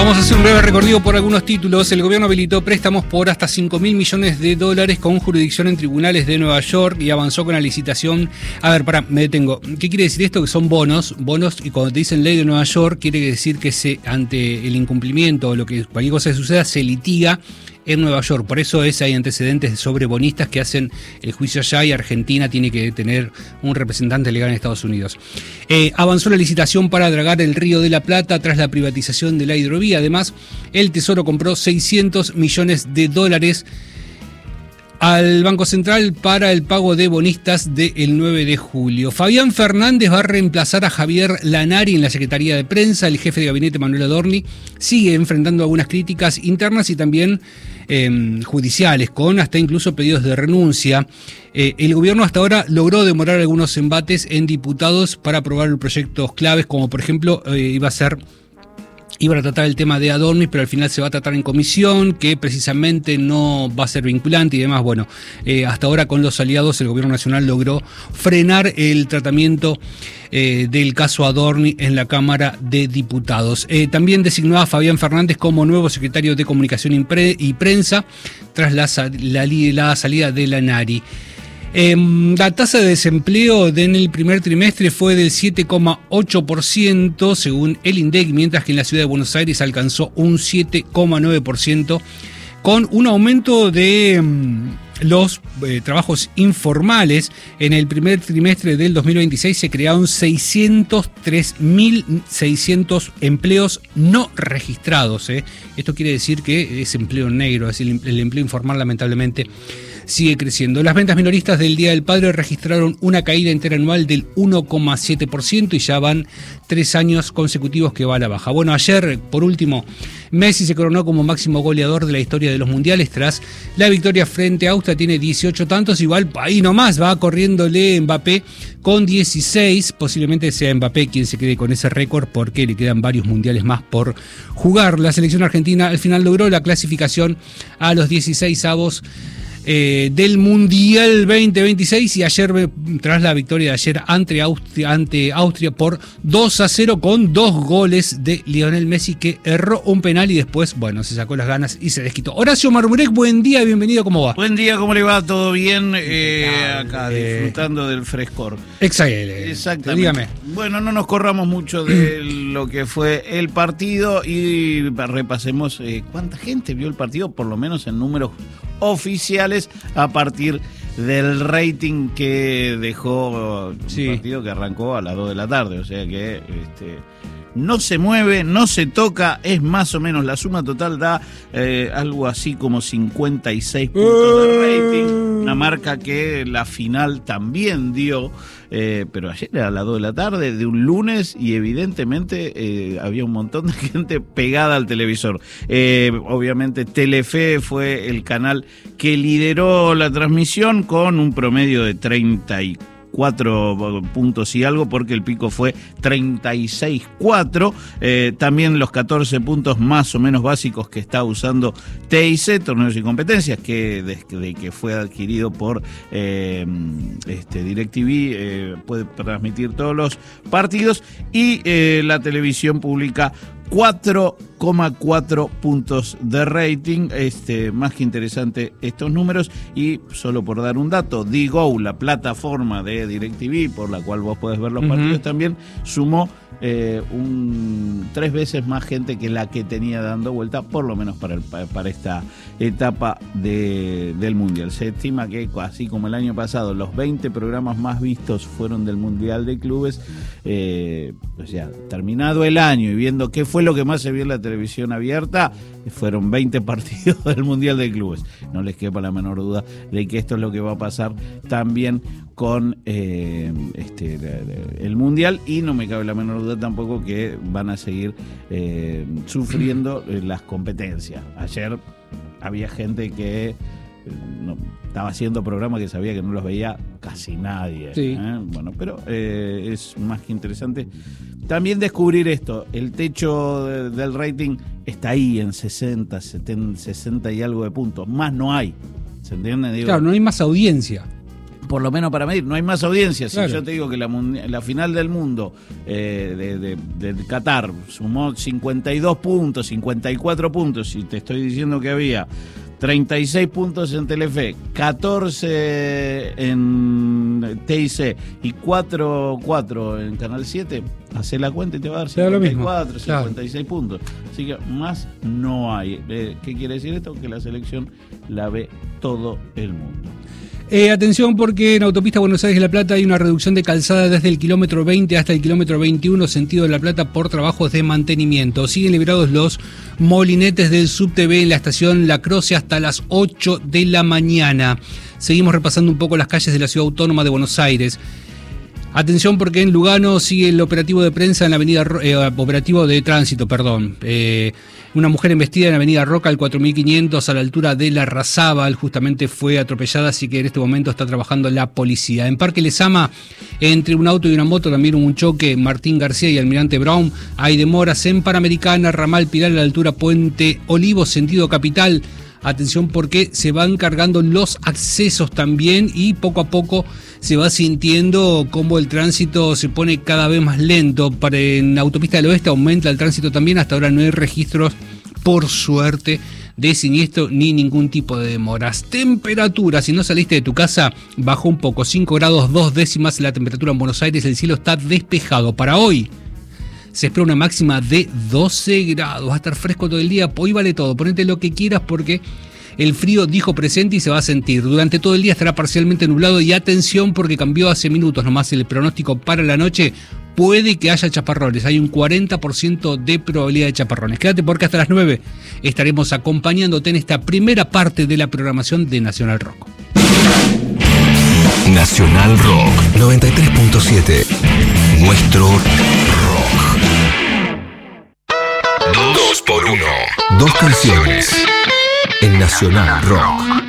Vamos a hacer un breve recorrido por algunos títulos. El gobierno habilitó préstamos por hasta $5.000 millones con jurisdicción en tribunales de Nueva York y avanzó con la licitación. A ver, me detengo. ¿Qué quiere decir esto? Que son bonos, y cuando te dicen ley de Nueva York, quiere decir que ante el incumplimiento o cualquier cosa que suceda, se litiga en Nueva York. Por eso hay antecedentes sobre bonistas que hacen el juicio allá y Argentina tiene que tener un representante legal en Estados Unidos. Avanzó la licitación para dragar el Río de la Plata tras la privatización de la hidrovía. Además, el Tesoro compró $600 millones al Banco Central para el pago de bonistas del 9 de julio. Fabián Fernández va a reemplazar a Javier Lanari en la Secretaría de Prensa. El jefe de gabinete, Manuel Adorni, sigue enfrentando algunas críticas internas y también judiciales, con hasta incluso pedidos de renuncia. El gobierno hasta ahora logró demorar algunos embates en diputados para aprobar proyectos claves, como por ejemplo iban a tratar el tema de Adorni, pero al final se va a tratar en comisión, que precisamente no va a ser vinculante y demás. Bueno, hasta ahora con los aliados el gobierno nacional logró frenar el tratamiento del caso Adorni en la Cámara de Diputados. También designó a Fabián Fernández como nuevo secretario de Comunicación y Prensa tras la salida de Lanari. La tasa de desempleo en el primer trimestre fue del 7,8% según el INDEC, mientras que en la ciudad de Buenos Aires alcanzó un 7,9%, con un aumento de los trabajos informales. En el primer trimestre del 2026 se crearon 603.600 empleos no registrados. Esto quiere decir que es empleo negro, es decir, el empleo informal lamentablemente sigue creciendo. Las ventas minoristas del Día del Padre registraron una caída interanual del 1,7% y ya van 3 años consecutivos que va a la baja. Bueno, ayer, por último, Messi se coronó como máximo goleador de la historia de los mundiales tras la victoria frente a Austria. Tiene 18 tantos, igual ahí nomás va corriéndole Mbappé con 16. Posiblemente sea Mbappé quien se quede con ese récord porque le quedan varios mundiales más por jugar. La selección argentina al final logró la clasificación a los 16avos del Mundial 2026 y ayer, tras la victoria de ayer ante Austria por 2-0 con 2 goles de Lionel Messi, que erró un penal y después, se sacó las ganas y se desquitó. Horacio Marmurek, buen día, bienvenido, ¿cómo va? Buen día, ¿cómo le va? ¿Todo bien? Acá disfrutando del frescor. Exactamente. Dígame. Bueno, no nos corramos mucho de lo que fue el partido y repasemos cuánta gente vio el partido, por lo menos en números oficiales, a partir del rating que dejó un partido que arrancó a las 2 de la tarde, o sea que no se mueve, no se toca, es más o menos, la suma total da algo así como 56 puntos de rating, una marca que la final también dio, pero ayer era a las 2 de la tarde de un lunes y evidentemente había un montón de gente pegada al televisor. Obviamente Telefe fue el canal que lideró la transmisión con un promedio de 34 puntos y algo, porque el pico fue 36.4. También los 14 puntos más o menos básicos que está usando TIC, Torneos y Competencias, que desde que fue adquirido por DirecTV, puede transmitir todos los partidos, y la televisión pública 4,4 puntos de rating. Más que interesante estos números. Y solo por dar un dato, DGO, la plataforma de DirecTV por la cual vos podés ver los partidos, también sumó 3 veces más gente que la que tenía dando vuelta, por lo menos para esta etapa del Mundial. Se estima que, así como el año pasado, los 20 programas más vistos fueron del Mundial de Clubes. Terminado el año y viendo qué fue lo que más se vio en la televisión abierta, fueron 20 partidos del Mundial de Clubes. No les quepa la menor duda de que esto es lo que va a pasar también con el Mundial, y no me cabe la menor duda tampoco que van a seguir sufriendo las competencias. Ayer había gente que estaba haciendo programas que sabía que no los veía casi nadie. Sí. Pero es más que interesante también descubrir esto. El techo del rating está ahí en 60, 70, 60 y algo de puntos. Más no hay. ¿Se entiende? Claro, no hay más audiencia. por lo menos para medir, no hay más audiencia. Si claro. yo te digo que la final del mundo de Qatar sumó 52 puntos, 54 puntos, y te estoy diciendo que había 36 puntos en Telefe, 14 en TIC y 4 en Canal 7, hace la cuenta y te va a dar 54, 56 claro. puntos. Así que más no hay. ¿Qué quiere decir esto? Que la selección la ve todo el mundo. Atención, porque en Autopista Buenos Aires-La Plata hay una reducción de calzada desde el kilómetro 20 hasta el kilómetro 21, sentido de La Plata, por trabajos de mantenimiento. Siguen liberados los molinetes del subte en la estación La Croce hasta las 8 de la mañana. Seguimos repasando un poco las calles de la Ciudad Autónoma de Buenos Aires. Atención, porque en Lugano sigue el operativo de prensa en la avenida, operativo de tránsito, perdón. Una mujer embestida en la avenida Roca, al 4500, a la altura de la Razábal, justamente fue atropellada, así que en este momento está trabajando la policía. En Parque Lezama, entre un auto y una moto, también hubo un choque, Martín García y Almirante Brown. Hay demoras en Panamericana, Ramal Pilar, a la altura Puente Olivos, sentido capital. Atención, porque se van cargando los accesos también y poco a poco se va sintiendo cómo el tránsito se pone cada vez más lento. En Autopista del Oeste aumenta el tránsito también. Hasta ahora no hay registros, por suerte, de siniestro ni ningún tipo de demoras. Temperatura, si no saliste de tu casa, bajó un poco, 5 grados 2 décimas la temperatura en Buenos Aires. El cielo está despejado. Para hoy se espera una máxima de 12 grados. Va a estar fresco todo el día. Hoy vale todo. Ponete lo que quieras porque el frío dijo presente y se va a sentir. Durante todo el día estará parcialmente nublado. Y atención, porque cambió hace minutos nomás el pronóstico para la noche. Puede que haya chaparrones. Hay un 40% de probabilidad de chaparrones. Quédate, porque hasta las 9 estaremos acompañándote en esta primera parte de la programación de Nacional Rock. Nacional Rock 93.7. Nuestro rock. 2 por 1. 2 canciones en Nacional Rock.